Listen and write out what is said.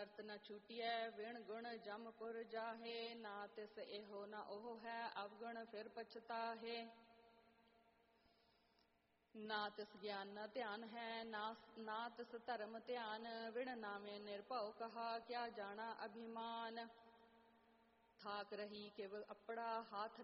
शर्त न छूटिए विण गुण जमपुर जाहे, ना तिस एहो न ओह है अवगुण फिर पछताहे। ना तिस ज्ञान न ध्यान है ना तिस धर्म ध्यान, विण नामे निर्भव कहा क्या जाना अभिमान। थाक रही केवल अपड़ा हाथ